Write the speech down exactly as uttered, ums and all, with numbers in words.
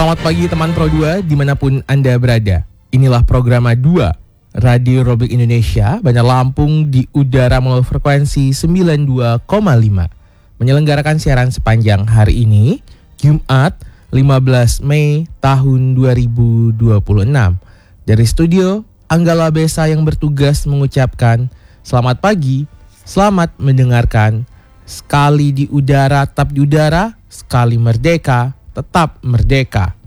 Selamat pagi teman Pro dua dimanapun Anda berada. Inilah program dua Radio Republik Indonesia Bandar Lampung di udara melalui frekuensi sembilan puluh dua koma lima. Menyelenggarakan siaran sepanjang hari ini, Jumat lima belas Mei tahun dua ribu dua puluh enam. Dari studio, Anggala Besa yang bertugas mengucapkan selamat pagi, selamat mendengarkan. Sekali di udara, tetap di udara. Sekali merdeka, tetap merdeka.